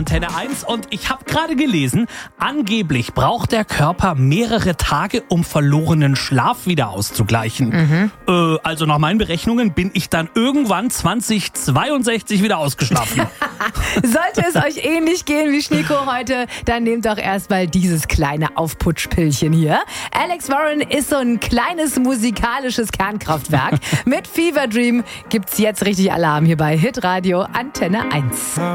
Antenne 1 und ich habe gerade gelesen, angeblich braucht der Körper mehrere Tage, um verlorenen Schlaf wieder auszugleichen. Also nach meinen Berechnungen bin ich dann irgendwann 2062 wieder ausgeschlafen. Sollte es euch ähnlich gehen wie Schneeko heute, dann nehmt doch erstmal dieses kleine Aufputschpillchen hier. Alex Warren ist so ein kleines musikalisches Kernkraftwerk. Mit Fever Dream gibt's jetzt richtig Alarm hier bei Hitradio Antenne 1.